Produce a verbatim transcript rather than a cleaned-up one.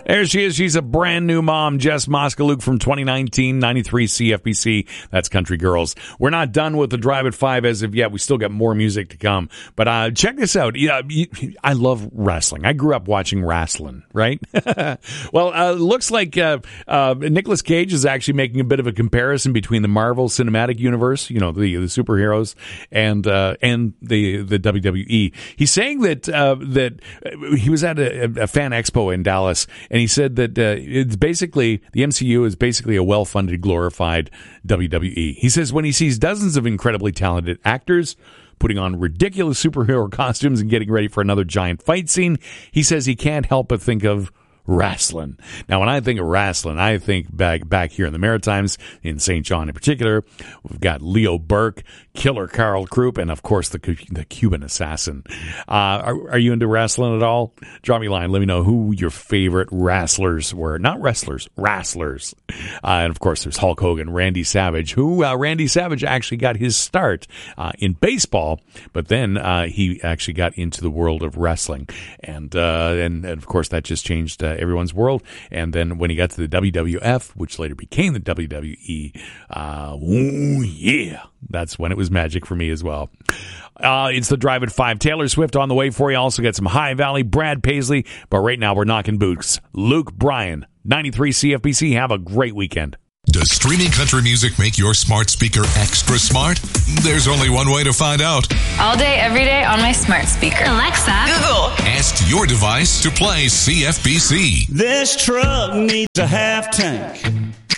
There she is. She's a brand new mom, Jess Moskaluk from twenty nineteen, ninety-three C F B C. That's Country Girls. We're not done with the Drive at five as of yet. We still got more music to come. But uh, check this out. Yeah, I love wrestling. I grew up watching wrestling, right? Well, uh, looks like uh, uh, Nicolas Cage is actually making a bit of a comparison between the Marvel Cinematic Universe, you know, the, the superheroes, and uh, and the the W W E. He's saying that uh, that he was at a, a fan expo in Dallas, and he said that uh, it's basically, the M C U is basically a well-funded, glorified W W E. He says when he sees dozens of incredibly talented actors putting on ridiculous superhero costumes and getting ready for another giant fight scene, he says he can't help but think of wrestling. Now, when I think of wrestling, I think back back here in the Maritimes, in Saint John in particular, we've got Leo Burke, Killer Carl Krupp, and of course the the Cuban Assassin. Uh, are, are you into wrestling at all? Drop me a line. Let me know who your favorite wrestlers were. Not wrestlers, wrestlers. Uh, and of course, there's Hulk Hogan, Randy Savage, who uh, Randy Savage actually got his start uh, in baseball, but then uh, he actually got into the world of wrestling, and uh, and, and of course that just changed uh, everyone's world. And then when he got to the W W F, which later became the W W E, uh, ooh, yeah, that's when it was magic for me as well. Uh, it's the Drive at five. Taylor Swift on the way for you. Also got some High Valley, Brad Paisley, but right now we're knocking boots. Luke Bryan, ninety-three C F B C. Have a great weekend. Does streaming country music make your smart speaker extra smart? There's only one way to find out. All day, every day on my smart speaker. Alexa, Google. Ask your device to play C F B C. This truck needs a half tank.